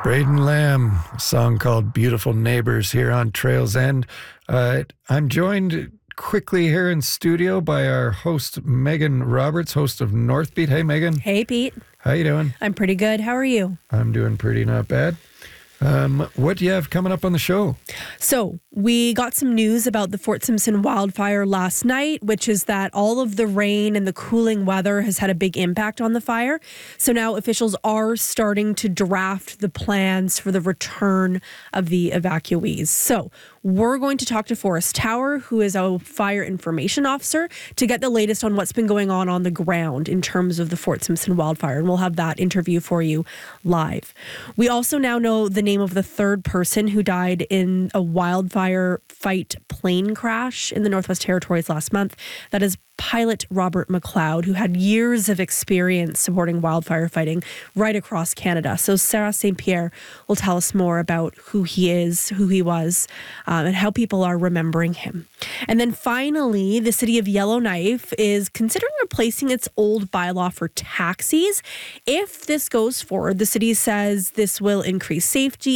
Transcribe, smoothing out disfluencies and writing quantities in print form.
Braden Lamb, a song called Beautiful Neighbors here on Trails End. I'm joined quickly here in studio by our host, Megan Roberts, host of Northbeat. Hey, Megan. Hey, Pete. How you doing? I'm pretty good. How are you? I'm doing pretty not bad. What do you have coming up on the show? So we got some news about the Fort Simpson wildfire last night, which is that all of the rain and the cooling weather has had a big impact on the fire. So now officials are starting to draft the plans for the return of the evacuees. So we're going to talk to Forrest Tower, who is a fire information officer, to get the latest on what's been going on the ground in terms of the Fort Simpson wildfire. And we'll have that interview for you live. We also now know the name of the third person who died in a wildfire fight plane crash in the Northwest Territories last month. That is pilot Robert McLeod, who had years of experience supporting wildfire fighting right across Canada. So Sarah St. Pierre will tell us more about who he is, who he was, and how people are remembering him. And then finally, the city of Yellowknife is considering replacing its old bylaw for taxis. If this goes forward, the city says this will increase safety